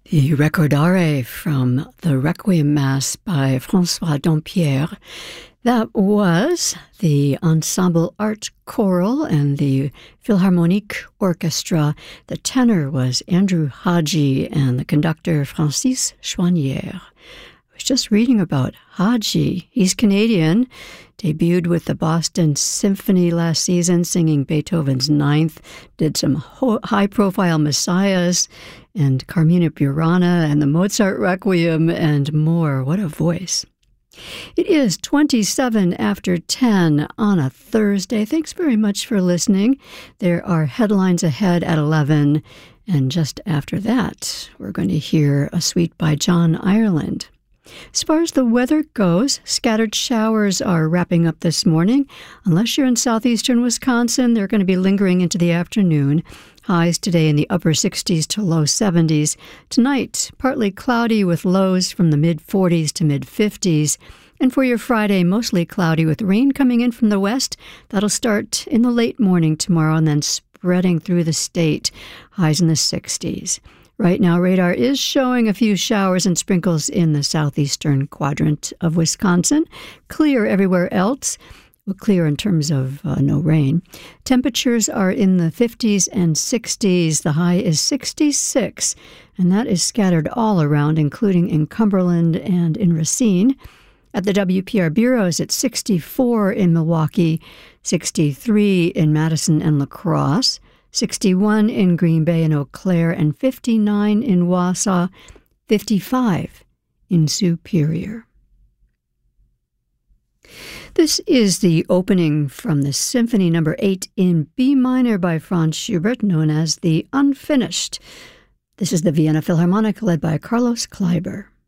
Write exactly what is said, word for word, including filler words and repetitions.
The Recordare from the Requiem Mass by François Dompierre. That was the Ensemble Art Choral and the Philharmonique Orchestra. The tenor was Andrew Hadji and the conductor Francis Chouanière. I was just reading about Hadji. He's Canadian, debuted with the Boston Symphony last season, singing Beethoven's Ninth, did some ho- high-profile Messiahs and Carmina Burana and the Mozart Requiem and more. What a voice. It is twenty-seven after ten on a Thursday. Thanks very much for listening. There are headlines ahead at eleven, and just after that, we're going to hear a suite by John Ireland. As far as the weather goes, scattered showers are wrapping up this morning. Unless you're in southeastern Wisconsin, they're going to be lingering into the afternoon. Highs today in the upper sixties to low seventies. Tonight, partly cloudy with lows from the mid-forties to mid-fifties. And for your Friday, mostly cloudy with rain coming in from the west. That'll start in the late morning tomorrow and then spreading through the state. Highs in the sixties. Right now, radar is showing a few showers and sprinkles in the southeastern quadrant of Wisconsin. Clear everywhere else. Well, clear in terms of uh, no rain. Temperatures are in the fifties and sixties. The high is sixty-six, and that is scattered all around, including in Cumberland and in Racine. At the W P R bureaus, it's sixty-four in Milwaukee, sixty-three in Madison and La Crosse, sixty-one in Green Bay and Eau Claire, and fifty-nine in Wausau, fifty-five in Superior. This is the opening from the Symphony Number eight in B minor by Franz Schubert, known as the Unfinished. This is the Vienna Philharmonic led by Carlos Kleiber.